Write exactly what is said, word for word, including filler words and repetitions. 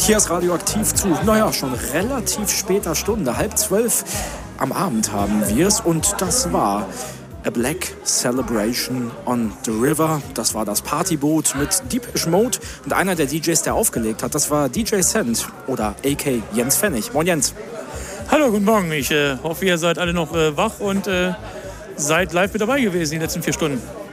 Hier ist Radioaktiv zu, naja, schon relativ später Stunde, halb zwölf am Abend haben wir es und das war A Black Celebration on the River. Das war das Partyboot mit Depeche Mode und einer der D Js, der aufgelegt hat, das war D J Cent oder A K Jens Pfennig. Moin Jens. Hallo, guten Morgen. Ich äh, hoffe, ihr seid alle noch äh, wach und äh, seid live mit dabei gewesen die letzten vier Stunden.